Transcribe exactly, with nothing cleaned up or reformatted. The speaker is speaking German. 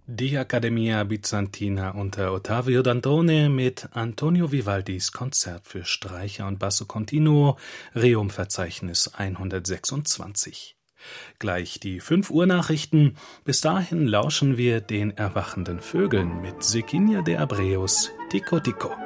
Die Accademia Bizantina unter Ottavio Dantone mit Antonio Vivaldis Konzert für Streicher und Basso Continuo, Rerum-Verzeichnis hundertsechsundzwanzig. Gleich die fünf Uhr Nachrichten. Bis dahin lauschen wir den erwachenden Vögeln mit Virginia de Abreus, Tico Tico.